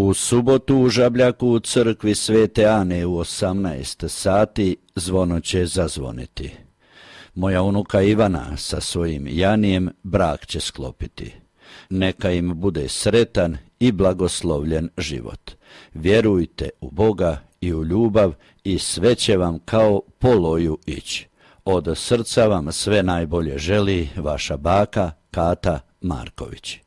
U subotu u Žabljaku u crkvi Svete Ane u 18 sati zvono će zazvoniti. Moja unuka Ivana sa svojim Janijem brak će sklopiti. Neka im bude sretan i blagoslovljen život. Vjerujte u Boga i u ljubav i sve će vam kao po loju ići. Od srca vam sve najbolje želi vaša baka Kata Marković.